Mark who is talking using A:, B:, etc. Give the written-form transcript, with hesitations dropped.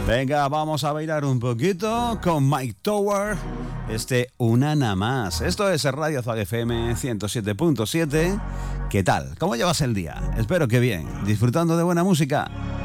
A: Venga, vamos a bailar un poquito con Mike Tower. Una nada más. Esto es Radio Zag FM 107.7. ¿Qué tal? ¿Cómo llevas el día? Espero que bien. Disfrutando de buena música.